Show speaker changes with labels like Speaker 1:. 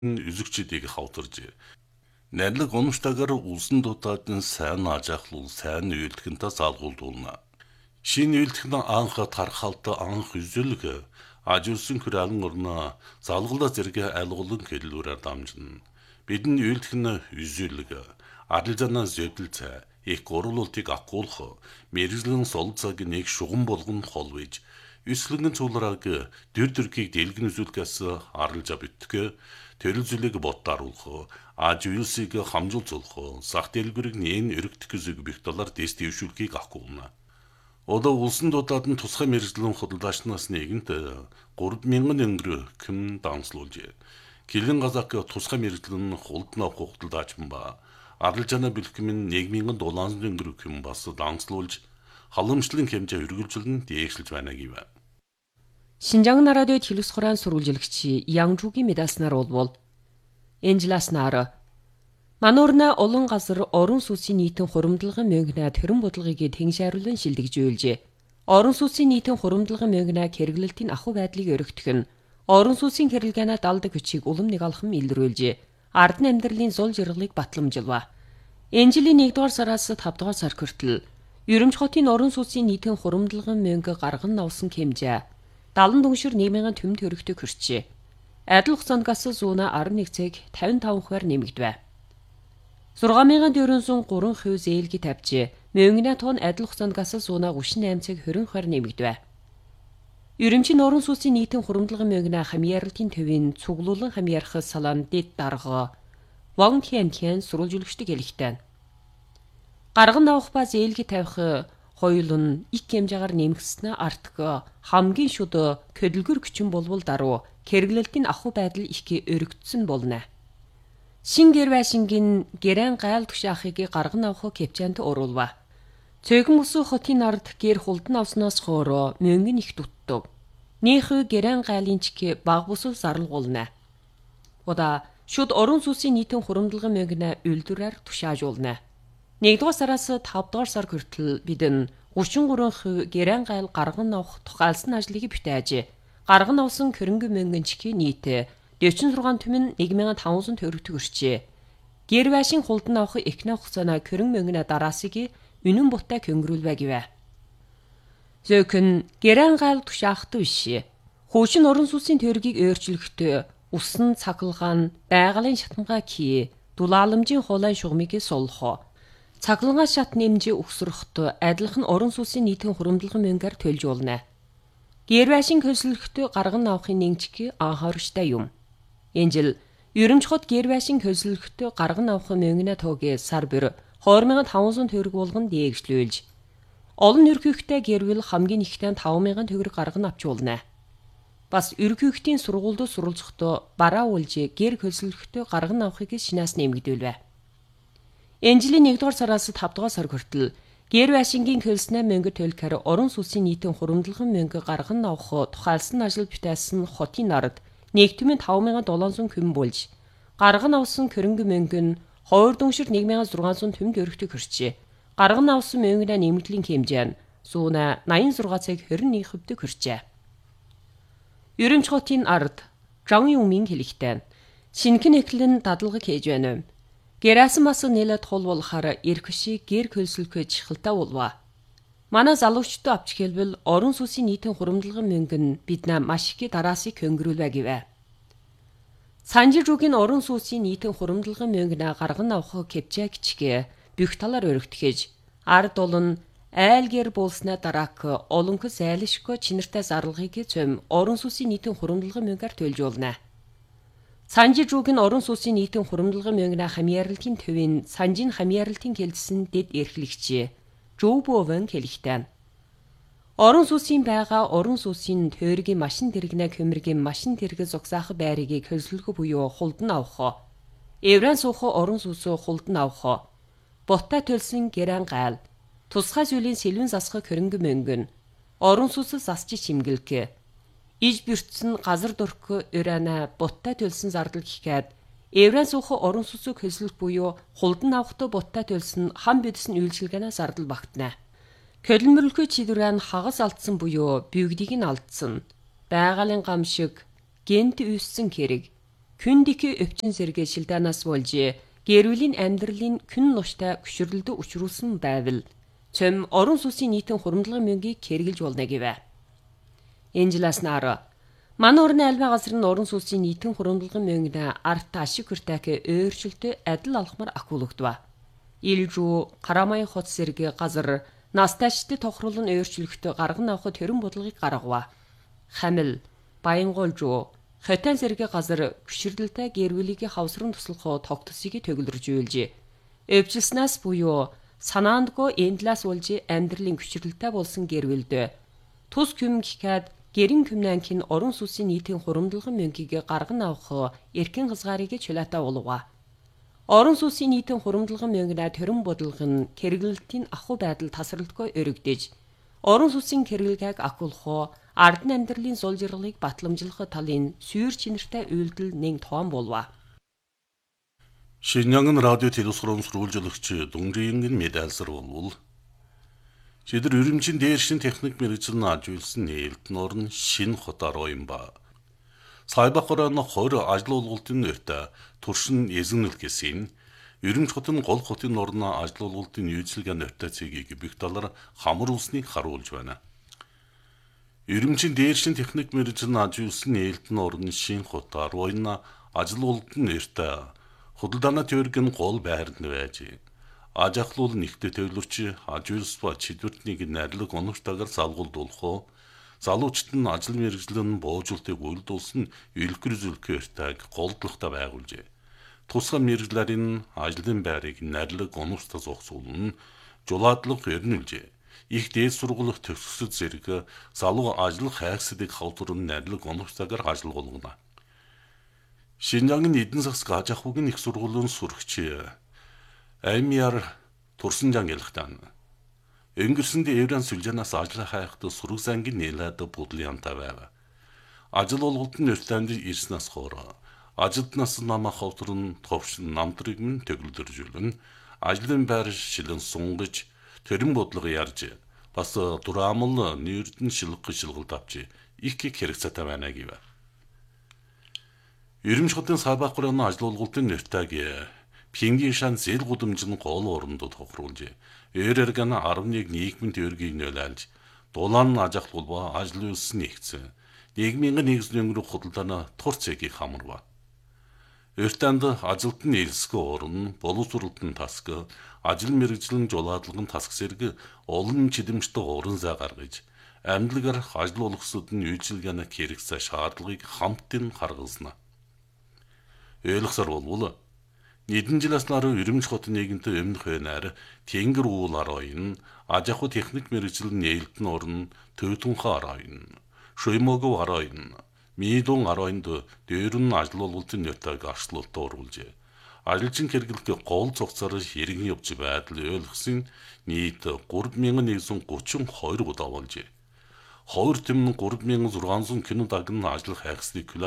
Speaker 1: үзэгчдийг хавтарж найрлаг унштагаар улсын дутаадын сайн ажаахлуул сайн үйлдэлхэнтэй залгуулдуулна. Шинэ үйлдэлхэн анх тархалт анх үзүүлэг ажуулсан хүрээлэн орно залгуулаа зэрэг айлгуулан хэллүүрээр дамжина. Бидний үйлдэлхэн үзүүлэг арилжаана зэвдэлцээ их гурвуултыг акуулах мэрэгжлийн сол цаг нэг шугам болгон холвиж үслэгэн цуулраг дүрдүрхийг дэлгэн үзүүлгээс арилжа битгэх тэрэл зүйлийг боттааруулах аж үйлсийг хамжуулах сах дэлгүрийг нээн өргөдөх зүг бих доллар дэст дэвшүүлгийг акуулна. Одоо улсын дуудаад нь тусгай мэрэгжлийн худалдаачнаас нэгэнт 3,000 өнгөр км данслуулж Килгэн газак тусгай мэрэгжлийн худалдаа худалдаач ба арилжаана бэлтгэмийн 1,000 долларын өнгөр км бас данслуулж халамжлалын хэмжээ өргөлжлөн дээшлж байна гэв.
Speaker 2: Шинжаан радио телевиз хураан сурвалжлагч Янжуугийн медалснаар болвол Энжласнаар Мануурна олон газар орон сүсийн нийтэн хуримдлагын мөнгнэ төрөн бодлогыг тэншааруулан шилдэгжүүлжээ. Орон сүсийн нийтэн хуримдлагын мөнгнэ хэрэглэлтийн ахуй байдлыг өргөтгөх нь орон сүсийн хэрэглэгээнэ далдаг хүчийг улам нэг алхам илрүүлжээ. Ард амьдралын зул жаргалыг батламжилва. Энэ жилийн 1-р сараас 5-р сар хүртэл Ерөмж хотын орон сүсийн нийтэн хуримдлагын мөнгө гарган авсан хэмжээ 70 дүншир 1,000 төм төгрөгтэй хүрчээ. Адил хугацаанд зүүнэ 11 цаг 55 хувиар нэмэгдэв. 6,403 зээлги тавьжээ. Мөнгөний тон адил хугацаанд зүүнэ 38 цаг 20 хувиар нэмэгдэв. Ерөнчийн орон сүсийн нийтэн хуримдлагын мөнгөний хамьяаралтын төвийн цуглуулан хамьяарах салаан дэд дарга Ван Тянтян сурвалжуулагчдыг хэлэхтэй. Гарган авах ба зээлги тавих хоёул нь их хэмжээгээр нэмэгдснэ артг хамгийн шүд хөдөлгөр хүчин болвол даруй хэрэглэлтийн ахуй байдал их өргөдсөн болно. Шин гэр байшингийн гэрэн гайл тушаахыг гарган авах кепчант оруулва. Цөөхөн ус хотын ард гэр хулдан авсноос хоороо мөнгө их дутдаг. Нөх гэрэн гайлын чиг баг бусвал зарлгуулна. Ода шүд орон сүсийн нийтэн хуримдлагын мөнгөнө үйлдвэрээр тушаажуулна. 1-р сараас 5-р сар хүртэл бидэн 33% гэрэн гайл гарган авах тухайлсан ажлыг бүтээж. Гарган авсан хөрөнгө мөнгөн чиг нийт 46 түмэн 1,500 төгрөг төрчээ. Гэр байшин хулдан авах эхнэ хугацааны хөрөнгө мөнгөнө дараасыг үнэн бутаа көнгөрүүлвэ гэвэ. Зөкөн гэрэн гайл тушаахт биш. Хуучин орон сүсийн төргийг өөрчлөхтөө усан цахилгаан байгалийн шатангаа кий дулааламжийн хуулайн шугамыг суллах. Цахилгаан шат нэмжээ өгсөрөхт адилхан орон сүсийн нийтэн хуримдлагын мөнгөөр төлж болно. Гэр байшин хөсөлгөхтөө гарган авахын нэгжиг анхаарчтай юм. Энэ жил Ерөмж хот гэр байшин хөсөлгөхтөө гарган авахын мөнгөнө тоогийн сар бүр 2,500 төгрөг болгон дээгшлүүлж олон өрхөөхтэй гэрвэл хамгийн ихтэй 5,000 төгрөг гарган авчулна. Бас өрхөөхтийн сургуульд суралцахдаа бараа үлж гэр хөсөлгөхтөө гарган авахыг шинаас нэмэгдүүлвэ. Энэ жилийн 1-р сараас 5-р сар хүртэл гэр байшингийн хөлснөө мөнгө төлөхөр орон сүсийн нийтэн хуримдлагын мөнгө гарган авах тухайлсан ажил бүтээсэн хотын ард нэгтмийн 5,700 км болж гарган авсан хөрөнгө мөнгө нь 2 дүншир 1,600 төм төгрөгтэй хүрчээ. Гарган авсан мөнгөний нэмэгдлийн хэмжээ нь зүүнэ 86 цаг 21% хүрчээ. Ерөнч хотын ард Жан Юмин хэлэхтэй. Шинхэн эхлэн дадлагыг хийж байна. Гэрээсэн бас нэлээд хол болохаар эрхшиг гэр хөлсөлөхөж хилтаа болва. Манай залуучдад авч хэлбэл орон сүсийн нийтэн хуримдлагын мөнгө нь биднээ маш их дараасыг хөнгөрүүлвэ гэвэ. Санжиржуугийн орон сүсийн нийтэн хуримдлагын мөнгөнө гарган авах кепчэг чигэ бүх талаар өргөтгөж ард олон айл гэр болсноо дараак олонхос айлшгүй чинэртэй зарлагыг зөм орон сүсийн нийтэн хуримдлагын мөнгөөр төлж болно. Санжиржуугийн орон сүсийн нийтэн хуримдлагын мөнгөнө хамьяаралтын төвийн санжийн хамьяаралтын хэлсэн дэд эрхлэгч Жобовэн хэлэхтэй. Орон сүсийн байгаа орон сүсийн тойргийн машин тэрэгнэ хөмөргийн машин тэрэг зогсаах байрыг хөлсөлгөх буюу хулдан авах. Евран суух орон сүсөө хулдан авах. Ботта төлсөн гэрэн гайл. Тусгай зүйлийн сэлвэн засах хөрөнгө мөнгөн. Орон сүсэл засч чимгэлг. Иж бэртсэн газар дөрх урана ботта төлсөн зардал гэхэд Евран суух орон сүсийг хөлсөлөх буюу хулдан авахтай ботта төлсөн хам бидсэн үйлчилгээнээс зардал багтана. Көлмөрлөхөө чидүрэн хагас алдсан буюу бүгдийг нь алдсан. Байгалийн гам шиг гэнт үүссэн хэрэг. Күндики өвчин зэрэг шилдаанаас болж гэр бүлийн амьдралын күн нуштай гүшрэлд учруулсан байвал цөм орон сүнсийн нийтэн хуримдлагын мөнгийг хэрэгжилж болно гэвэ. Энжеласнаар манай орны альва газрын орон сүнсийн нийтэн хуримдлагын мөнгөд арт ашиг хүртэх өөрчлөлтөд адил алхмар акуулагдва. Илжүү Карамай хот зэрэг газар насташд тохируулан өөрчлөлтөд гарган авахд төрөн бодлогыг гаргав. Хамил Баянгуулжуу Хотан зэрэг газар гүшрэлтэй гэр бүлийг хавсран туслах тогтсыг төгөлржүүлж өвчлснаас буюу санаандгүй эндлас болж амьдралын гүшрэлтэй болсон гэр бүлд тус күм гэхэд гэрин күмнанкин орон сүнсийн нийтийн хуримдлагын мөнгийг гарган авах эрхэн хязгаарыг чулаатаа улгаа. Орон сүнсийн нийтийн хуримдлагын мөнгөд төрөн бодлого нь хэрэглэлтийн ахуй байдал тасралтгүй өргөдөж орон сүнсийн хэрэглэгийг акуулах ардын амьдралын сул жаргалыг батламжлах талын сүйр чинэртэй үйлдэл нэг тоон болва.
Speaker 1: Шинжянган радио телевизорын сурвалжлагч Дунгрийн медальсар болвол шидэр өрөмжийн дээршин техник мэргэжил наажуулсан нээлт норн шин хотоор юм ба. Сайбахорон 20 ажил олголтын нэртэ туршин эзэнэл гэсэн өрөмж хотын гол хотын норн ажил олголтын үйлчилгээ нэртэ цэгийг бих талаар хамар улсныг харуулж байна. Өрөмжийн дээршин техник мэргэжил наажуулсан нээлт норн шин хотоор война ажил олголтын нэртэ худалдааны төргийн гол байранд байж ажахлуул нэгтэ төвлөрч ажуулсва чидвэртнийг найрлаг оновчтойгоор салгуулдуулах залуучт нь ажил мэргэжлэн боожуултыг үйлдүүлсэн илгэр зүлхээртэг голдлохтой байгуулжээ. Тусгай мэргэжлэрийн ажлын байрыг найрлаг оновчтой зогсуулн жулаадлах өрнүүлжээ. Их дээд сургуулах төгсгөд зэрэг залуу ажил хайгсдыг хавтурн найрлаг оновчтойгоор ажил болгоно. Шинжангийн эдэн засаг ажахугийн их сургуулийн сурагч Аймяр Турсанжан ялхтан. Өнгөрсөнд Евран Сүлжанаас ажил хайхад сураг зангийн нээлээд будлыянтай байв. Ажил олголтын нэртэнд ирснээс хоор ажилд нас намаа хавтрын товшин намтрыг мэн төгөлдөржүүлэн ажлын байр шилэн сунгаж төрөн бодлого ярьж бас дураамал нэрдэн шилгэх шилгэлт авч их хэрэгцээтэй байна гэв. Өрөмж хотын Сайбахорын ажил олголтын нэртэйг Пингишан зэл гудамжин гол орондод тохируулж Эрэргэн 11 нийгмийн төргийг нөлөөлж дулаан ажахлуулба ажил үйлс нэгцэн нийгмийн нэгслэн өнгөрөх худалдааны тур цэгийг хамарва. Өртөнд ажилд нь элсгөө орон боловсролтын тасг ажил мэргэжлэн жулаадлагын тасг зэрэг олон чидэмжтэй уран зай гаргаж амьдлагаар ажил олгосод нь үйлчилгээний хэрэгцээ шаардлагыг хамтдын харгалзна. Ойлгосоор болвол Эдэн жилээс наруу өрөмж хотын нийгэмтэй өмнөх байнаар тэнгэр уул ароин ажаху техник мэргэжил нээлтэн орн төвтөнхөө ароин шуймогов ароин мидун ароинд дээрэн ажил олголтын нэртэйг арчлуултаа оруулжээ. Ажилчин хэрэглэх гол цогцоор хэрэгэн явж байдал ойлгосон нийт 3132 удаа болжээ. 2 тэм 3600 кино дагн ажил хайхсныг